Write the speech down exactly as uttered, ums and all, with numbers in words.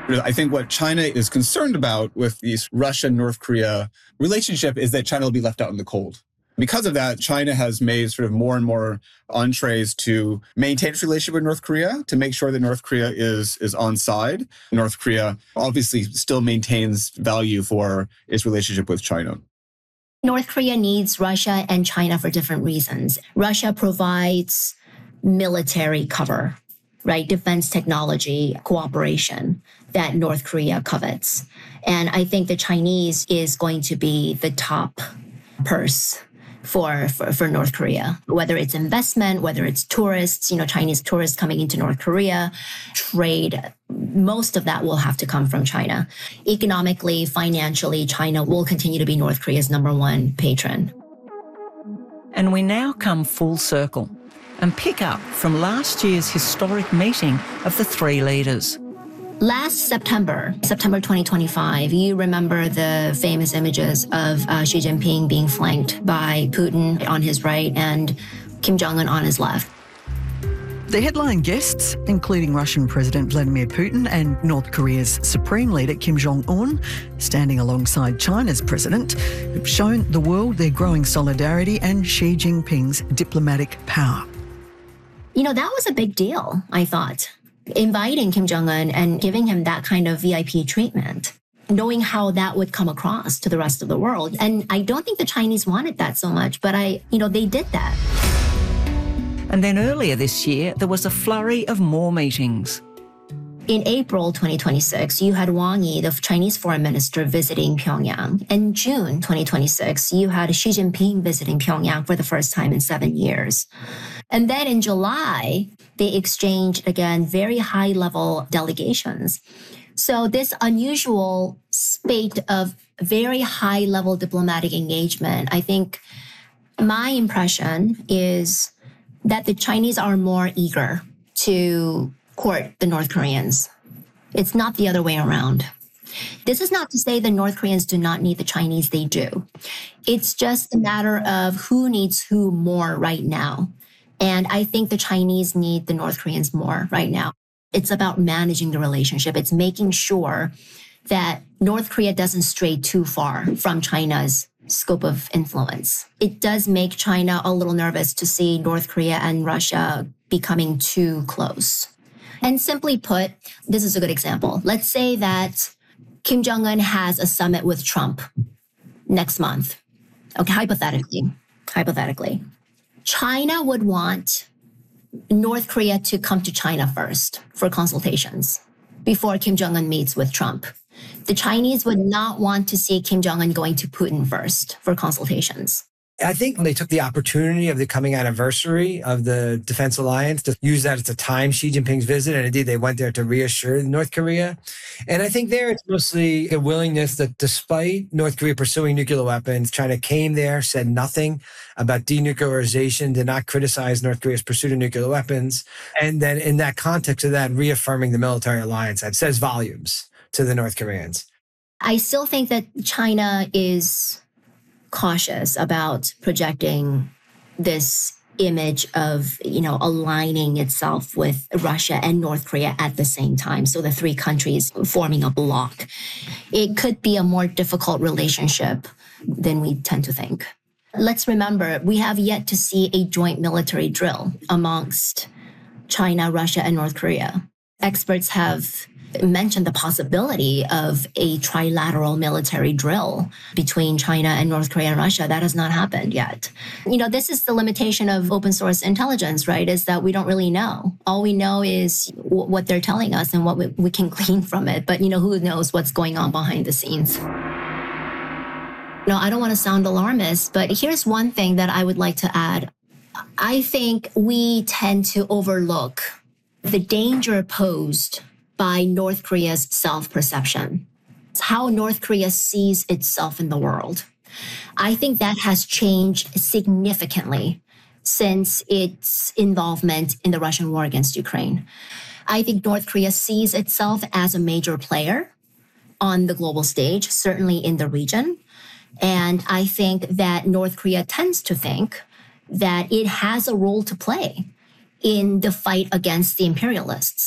I think what China is concerned about with this Russia-North Korea relationship is that China will be left out in the cold. Because of that, China has made sort of more and more entrees to maintain its relationship with North Korea, to make sure that North Korea is, is on side. North Korea obviously still maintains value for its relationship with China. North Korea needs Russia and China for different reasons. Russia provides military cover, right? Defense technology cooperation that North Korea covets. And I think the Chinese is going to be the top purse for, for, for North Korea, whether it's investment, whether it's tourists, you know, Chinese tourists coming into North Korea, trade, most of that will have to come from China. Economically, financially, China will continue to be North Korea's number one patron. And we now come full circle and pick up from last year's historic meeting of the three leaders. Last September, September twenty twenty-five, you remember the famous images of uh, Xi Jinping being flanked by Putin on his right and Kim Jong-un on his left. The headline guests, including Russian President Vladimir Putin and North Korea's Supreme Leader Kim Jong-un, standing alongside China's president, have shown the world their growing solidarity and Xi Jinping's diplomatic power. You know, that was a big deal, I thought. Inviting Kim Jong-un and giving him that kind of V I P treatment, knowing how that would come across to the rest of the world. And I don't think the Chinese wanted that so much, but I, you know, they did that. And then earlier this year, there was a flurry of more meetings. In April twenty twenty-six, you had Wang Yi, the Chinese foreign minister, visiting Pyongyang. In June twenty twenty-six, you had Xi Jinping visiting Pyongyang for the first time in seven years. And then in July, they exchanged, again, very high-level delegations. So this unusual spate of very high-level diplomatic engagement, I think my impression is that the Chinese are more eager to court the North Koreans. It's not the other way around. This is not to say the North Koreans do not need the Chinese, they do. It's just a matter of who needs who more right now. And I think the Chinese need the North Koreans more right now. It's about managing the relationship. It's making sure that North Korea doesn't stray too far from China's scope of influence. It does make China a little nervous to see North Korea and Russia becoming too close. And simply put, this is a good example. Let's say that Kim Jong-un has a summit with Trump next month. Okay, hypothetically, hypothetically. China would want North Korea to come to China first for consultations before Kim Jong-un meets with Trump. The Chinese would not want to see Kim Jong-un going to Putin first for consultations. I think they took the opportunity of the coming anniversary of the Defense Alliance to use that as a time Xi Jinping's visit. And indeed, they went there to reassure North Korea. And I think there it's mostly a willingness that despite North Korea pursuing nuclear weapons, China came there, said nothing about denuclearization, did not criticize North Korea's pursuit of nuclear weapons. And then in that context of that, reaffirming the military alliance, that says volumes to the North Koreans. I still think that China is cautious about projecting this image of, you know, aligning itself with Russia and North Korea at the same time. So the three countries forming a bloc. It could be a more difficult relationship than we tend to think. Let's remember, we have yet to see a joint military drill amongst China, Russia, and North Korea. Experts have mentioned the possibility of a trilateral military drill between China and North Korea and Russia. That has not happened yet. You know, this is the limitation of open source intelligence, right? Is that we don't really know. All we know is w- what they're telling us and what we, we can glean from it. But, you know, who knows what's going on behind the scenes? No, I don't want to sound alarmist, but here's one thing that I would like to add. I think we tend to overlook the danger posed by North Korea's self-perception. It's how North Korea sees itself in the world. I think that has changed significantly since its involvement in the Russian war against Ukraine. I think North Korea sees itself as a major player on the global stage, certainly in the region. And I think that North Korea tends to think that it has a role to play in the fight against the imperialists.